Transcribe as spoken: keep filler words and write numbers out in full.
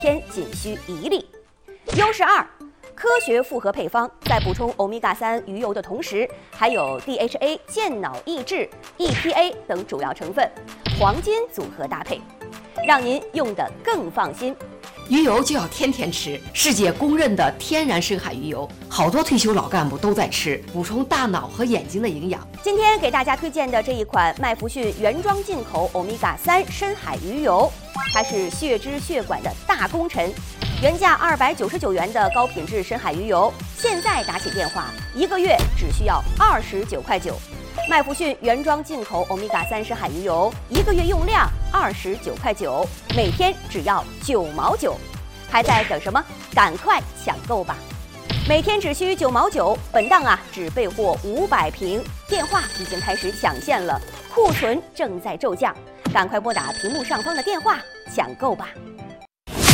天仅需一粒。优势二，科学复合配方，在补充欧米伽三鱼油的同时，还有 D H A 健脑益智、E P A 等主要成分，黄金组合搭配，让您用得更放心。 鱼油就要天天吃，世界公认的天然深海鱼油，好多退休老干部都在吃，补充大脑和眼睛的营养。 今天给大家推荐的这一款麦福逊原装进口欧米伽三深海鱼油，它是血脂血管的大功臣。原价二百九十九元的高品质深海鱼油，现在打起电话，一个月只需要二十九块九。麦福逊原装进口欧米伽三深海鱼油，一个月用量二十九块九，每天只要九毛九，还在等什么？赶快抢购吧！每天只需九毛九，本档啊只备货五百瓶，电话已经开始抢线了，库存正在骤降，赶快拨打屏幕上方的电话抢购吧！